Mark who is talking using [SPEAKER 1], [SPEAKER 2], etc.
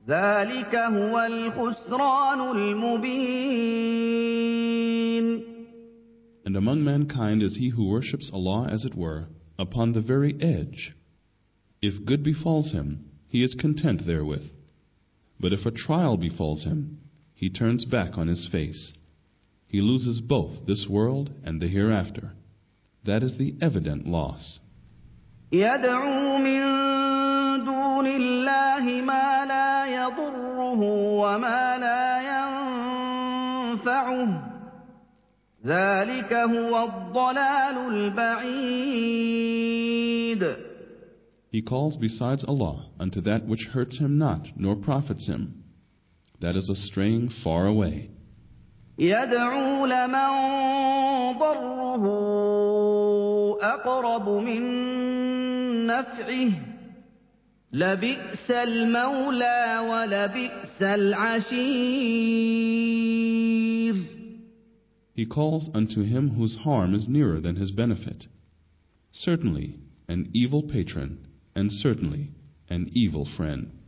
[SPEAKER 1] ذلك هو الخسران المبين.
[SPEAKER 2] And among mankind is he who worships Allah as it were, upon the very edge. If good befalls him, he is content therewith. But if a trial befalls him, he turns back on his face. He loses both this world and the hereafter. That is the evident loss.
[SPEAKER 1] يدعو من دون الله ما لا يضره وما لا ينفعه ذلك هو الضلال البعيد.
[SPEAKER 2] He calls besides Allah unto that which hurts him not nor profits him. That is a straying far away.
[SPEAKER 1] يدعو لمن ضره أقرب من نفعه لبئس المولى ولبئس العشير.
[SPEAKER 2] He calls unto him whose harm is nearer than his benefit. Certainly an evil patron, and certainly an evil friend.